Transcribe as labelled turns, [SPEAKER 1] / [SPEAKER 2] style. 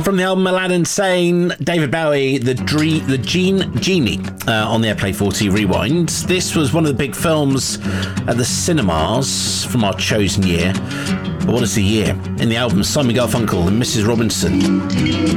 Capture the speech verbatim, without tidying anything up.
[SPEAKER 1] From the album Aladdin Sane, David Bowie, the Dre- the Gene Genie uh, on the Airplay forty Rewind. This was one of the big films at the cinemas from our chosen year. But what is the year? In the album, Simon Garfunkel and Missus Robinson.